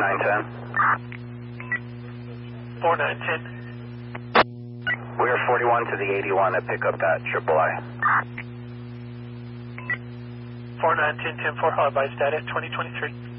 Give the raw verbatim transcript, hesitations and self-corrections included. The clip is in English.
nine ten. four nine ten. We are forty-one to the eighty-one at pickup at triple I. four nine ten ten four, Hall by status twenty twenty-three.